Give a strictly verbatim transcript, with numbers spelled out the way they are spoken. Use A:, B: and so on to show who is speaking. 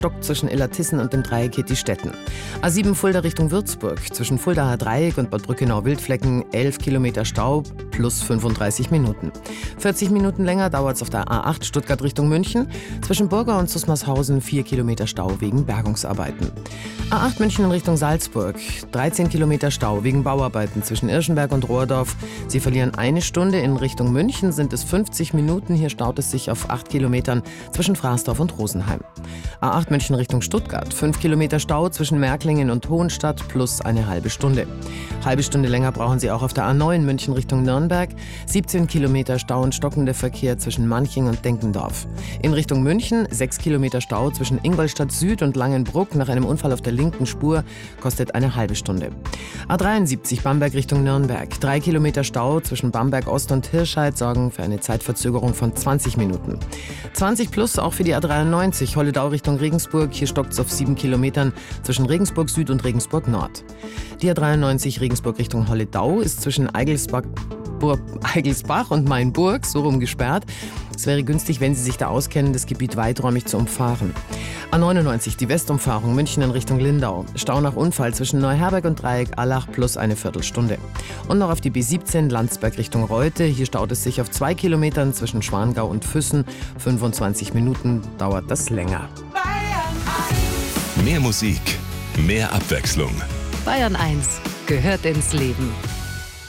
A: stockt zwischen Illertissen und dem Dreieck Hetti-Stetten. A sieben Fulda Richtung Würzburg. Zwischen Fuldaer Dreieck und Bad Brückenau-Wildflecken elf Kilometer Stau plus fünfunddreißig Minuten. vierzig Minuten länger dauert es auf der A acht Stuttgart Richtung München. Zwischen Burger und Susmarshausen vier Kilometer Stau wegen Bergungsarbeiten. A acht München in Richtung Salzburg. dreizehn Kilometer Stau wegen Bauarbeiten zwischen Irschenberg und Rohrdorf. Sie verlieren eine Stunde. In Richtung München sind es fünfzig Minuten. Hier staut es sich auf acht Kilometern zwischen Fraßdorf und Rosenheim. A acht München Richtung Stuttgart. fünf Kilometer Stau zwischen Märklingen und Hohenstadt plus eine halbe Stunde. Halbe Stunde länger brauchen Sie auch auf der A neun München Richtung Nürnberg. siebzehn Kilometer Stau und stockender Verkehr zwischen Manching und Denkendorf. In Richtung München sechs Kilometer Stau zwischen Ingolstadt Süd und Langenbruck nach einem Unfall auf der linken Spur, kostet eine halbe Stunde. A dreiundsiebzig Bamberg Richtung Nürnberg. drei Kilometer Stau zwischen Bamberg Ost und Hirscheid sorgen für eine Zeitverzögerung von zwanzig Minuten. zwanzig plus auch für die A dreiundneunzig Holledau Richtung Regensburg. Hier stockt es auf sieben Kilometern zwischen Regensburg Süd und Regensburg Nord. Die A dreiundneunzig Regensburg Richtung Holledau ist zwischen Eigelsbach, Eigelsbach und Mainburg so rum gesperrt. Es wäre günstig, wenn Sie sich da auskennen, das Gebiet weiträumig zu umfahren. A neunundneunzig, die Westumfahrung München in Richtung Lindau. Stau nach Unfall zwischen Neuherberg und Dreieck Allach plus eine Viertelstunde. Und noch auf die B siebzehn Landsberg Richtung Reute. Hier staut es sich auf zwei Kilometern zwischen Schwangau und Füssen. fünfundzwanzig Minuten dauert das länger.
B: Mehr Musik, mehr Abwechslung.
C: Bayern eins gehört ins Leben.